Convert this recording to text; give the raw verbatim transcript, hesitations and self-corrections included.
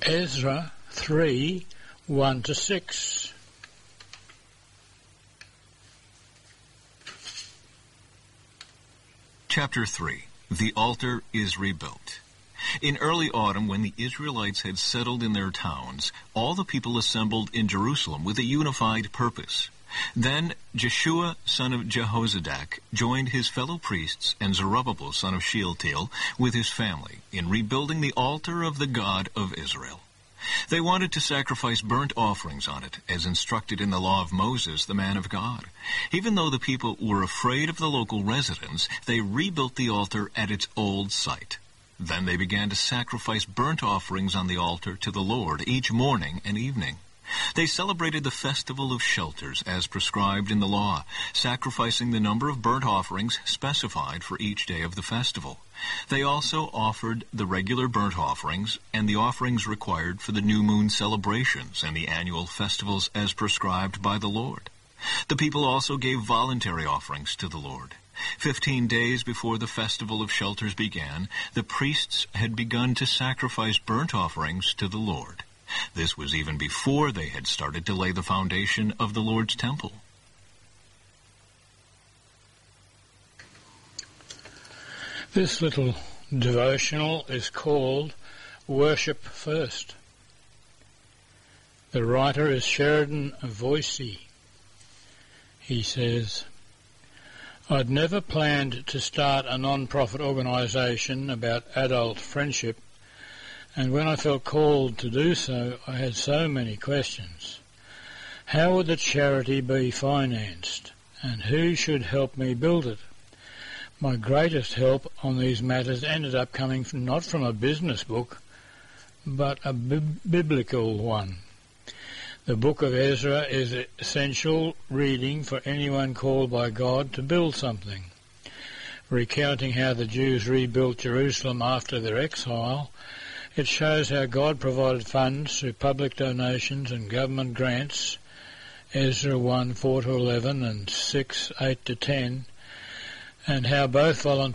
Ezra three, one to six. Chapter three. The altar is rebuilt. In early autumn, when the Israelites had settled in their towns, all the people assembled in Jerusalem with a unified purpose. Then Jeshua, son of Jehozadak, joined his fellow priests and Zerubbabel, son of Shealtiel, with his family in rebuilding the altar of the God of Israel. They wanted to sacrifice burnt offerings on it, as instructed in the law of Moses, the man of God. Even though the people were afraid of the local residents, they rebuilt the altar at its old site. Then they began to sacrifice burnt offerings on the altar to the Lord each morning and evening. They celebrated the Festival of Shelters as prescribed in the law, sacrificing the number of burnt offerings specified for each day of the festival. They also offered the regular burnt offerings and the offerings required for the new moon celebrations and the annual festivals as prescribed by the Lord. The people also gave voluntary offerings to the Lord. Fifteen days before the Festival of Shelters began, the priests had begun to sacrifice burnt offerings to the Lord. This was even before they had started to lay the foundation of the Lord's temple. This little devotional is called Worship First. The writer is Sheridan Voysey. He says, I'd never planned to start a non-profit organisation about adult friendship, and when I felt called to do so, I had so many questions. How would the charity be financed, and who should help me build it? My greatest help on these matters ended up coming from, not from a business book, but a bi- biblical one. The book of Ezra is essential reading for anyone called by God to build something. Recounting how the Jews rebuilt Jerusalem after their exile, it shows how God provided funds through public donations and government grants, Ezra one, four to eleven and six, eight to ten, and how both volunteers